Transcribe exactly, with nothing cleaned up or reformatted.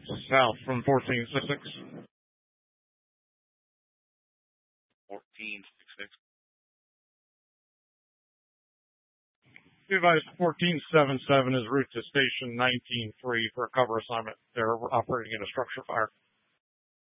south from fourteen sixty-six. fourteen sixty-six. Device fourteen seventy-seven is route to station nineteen three for a cover assignment. They're operating in a structure fire.